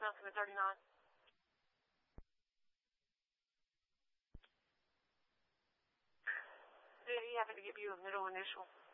Mountain at 39. Did he happen to give you a middle initial?